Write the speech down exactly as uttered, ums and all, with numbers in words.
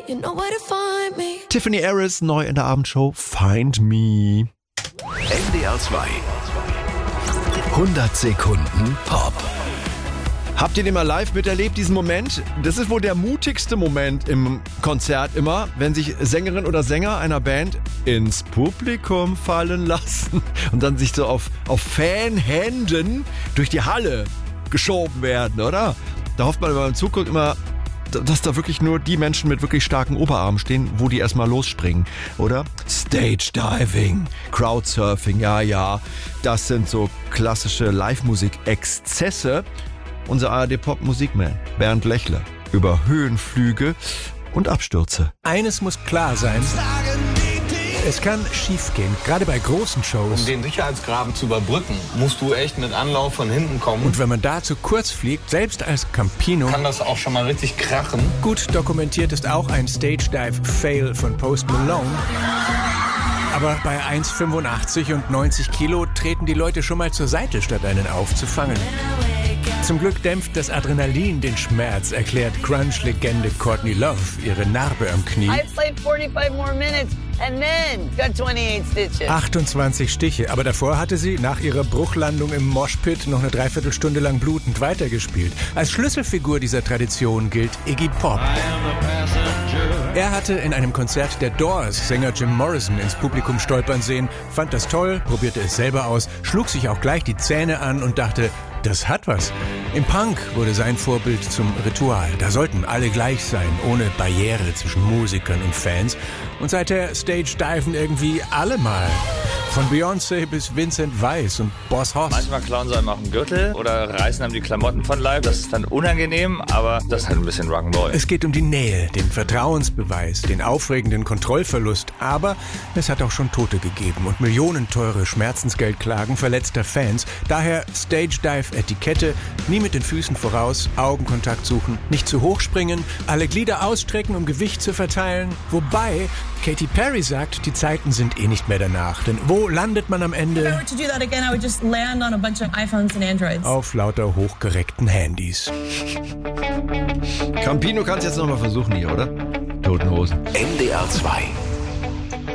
you know where to find me. Tiffany Harris, neu in der Abendshow Find Me. N D R zwei. hundert Sekunden Pop. Habt ihr den mal live miterlebt, diesen Moment? Das ist wohl der mutigste Moment im Konzert immer, wenn sich Sängerin oder Sänger einer Band ins Publikum fallen lassen und dann sich so auf, auf Fanhänden durch die Halle geschoben werden, oder? Da hofft man, wenn man zuguckt, immer, dass da wirklich nur die Menschen mit wirklich starken Oberarmen stehen, wo die erstmal losspringen, oder? Stage Diving, Crowdsurfing, ja, ja. Das sind so klassische Live-Musik-Exzesse. Unser A R D-Pop-Musikman Bernd Lechler über Höhenflüge und Abstürze. Eines muss klar sein. Es kann schiefgehen, gerade bei großen Shows. Um den Sicherheitsgraben zu überbrücken, musst du echt mit Anlauf von hinten kommen. Und wenn man da zu kurz fliegt, selbst als Campino, kann das auch schon mal richtig krachen. Gut dokumentiert ist auch ein Stage-Dive-Fail von Post Malone. Aber bei eins Komma fünfundachtzig und neunzig Kilo treten die Leute schon mal zur Seite, statt einen aufzufangen. Zum Glück dämpft das Adrenalin den Schmerz, erklärt Grunge-Legende Courtney Love ihre Narbe am Knie. I played forty-five more minutes and then got twenty-eight stitches. achtundzwanzig Stiche, aber davor hatte sie nach ihrer Bruchlandung im Moshpit noch eine Dreiviertelstunde lang blutend weitergespielt. Als Schlüsselfigur dieser Tradition gilt Iggy Pop. Er hatte in einem Konzert der Doors Sänger Jim Morrison ins Publikum stolpern sehen, fand das toll, probierte es selber aus, schlug sich auch gleich die Zähne an und dachte, das hat was. Im Punk wurde sein Vorbild zum Ritual. Da sollten alle gleich sein, ohne Barriere zwischen Musikern und Fans. Und seither Stage-Diven irgendwie alle mal. Von Beyoncé bis Vincent Weiss und Boss Hoss. Manchmal klauen sie einem auch einen Gürtel oder reißen einem die Klamotten von Leib. Das ist dann unangenehm, aber das ist halt ein bisschen Rock'n'Roll. Es geht um die Nähe, den Vertrauensbeweis, den aufregenden Kontrollverlust. Aber es hat auch schon Tote gegeben und millionenteure Schmerzensgeldklagen verletzter Fans. Daher Stage-Dive-Etikette, nie mit den Füßen voraus, Augenkontakt suchen, nicht zu hoch springen, alle Glieder ausstrecken, um Gewicht zu verteilen. Wobei Katy Perry sagt, die Zeiten sind eh nicht mehr danach. Denn wo landet man am Ende? Auf lauter hochgereckten Handys. Campino kannst jetzt nochmal versuchen hier, oder? Toten Hosen. N D R zwei.